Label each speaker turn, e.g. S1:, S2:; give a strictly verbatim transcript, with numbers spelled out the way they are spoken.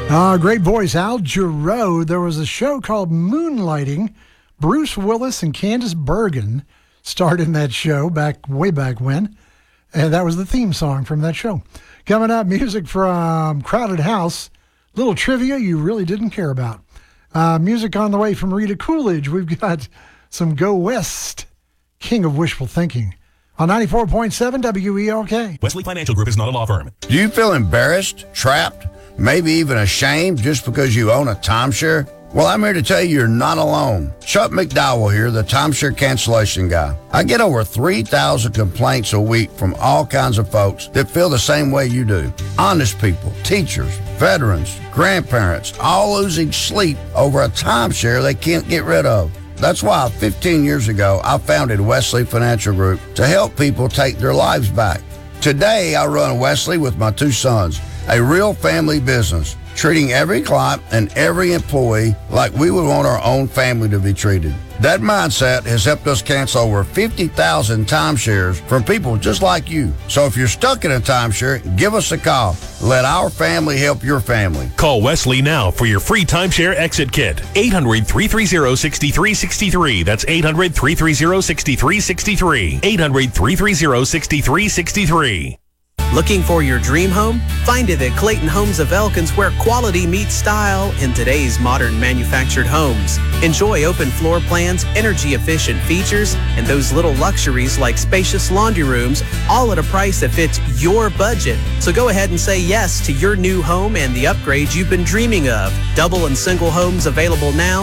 S1: Uh, great voice, Al Jarreau. There was a show called Moonlighting. Bruce Willis and Candice Bergen starred in that show back way back when. And that was the theme song from that show. Coming up, music from Crowded House. Little trivia you really didn't care about. Uh, music on the way from Rita Coolidge. We've got some Go West, King of Wishful Thinking, on ninety-four point seven W E L K.
S2: Wesley Financial Group is not a law firm.
S3: Do you feel embarrassed, trapped, maybe even ashamed just because you own a timeshare? Well, I'm here to tell you you're not alone. Chuck McDowell here, the timeshare cancellation guy. I get over three thousand complaints a week from all kinds of folks that feel the same way you do. Honest people, teachers, veterans, grandparents, all losing sleep over a timeshare they can't get rid of. That's why fifteen years ago, I founded Wesley Financial Group to help people take their lives back. Today, I run Wesley with my two sons, a real family business, treating every client and every employee like we would want our own family to be treated. That mindset has helped us cancel over fifty thousand timeshares from people just like you. So if you're stuck in a timeshare, give us a call. Let our family help your family.
S2: Call Wesley now for your free timeshare exit kit. eight hundred, three three zero, six three six three. That's eight hundred, three three zero, six three six three. eight hundred, three three zero, six three six three.
S4: Looking for your dream home? Find it at Clayton Homes of Elkins, where quality meets style in today's modern manufactured homes. Enjoy open floor plans, energy-efficient features, and those little luxuries like spacious laundry rooms, all at a price that fits your budget. So go ahead and say yes to your new home and the upgrades you've been dreaming of. Double and single homes available now.